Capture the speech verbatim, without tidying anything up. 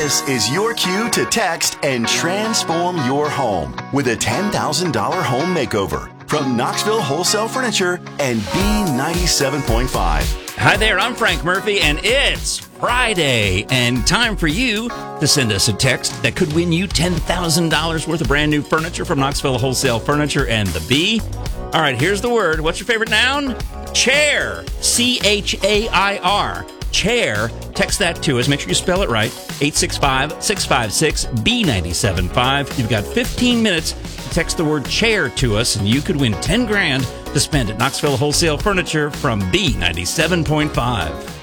This is your cue to text and transform your home with a ten thousand dollars home makeover from Knoxville Wholesale Furniture and B ninety-seven point five. Hi there, I'm Frank Murphy, and it's Friday, and time for you to send us a text that could win you ten thousand dollars worth of brand new furniture from Knoxville Wholesale Furniture and the Bee. All right, here's the word. What's your favorite noun? Chair. C H A I R. Chair. Text that to us. Make sure you spell it right. eight six five, six five six, B nine seven five. You've got fifteen minutes to text the word chair to us, and you could win ten grand to spend at Knoxville Wholesale Furniture from B ninety-seven point five.